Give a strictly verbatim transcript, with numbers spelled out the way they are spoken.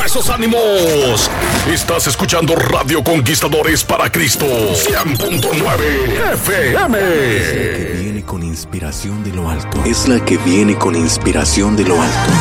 esos ánimos. Estás escuchando Radio Conquistadores para Cristo cien punto nueve F M. Es la que viene con inspiración de lo alto. Es la que viene con inspiración de lo alto.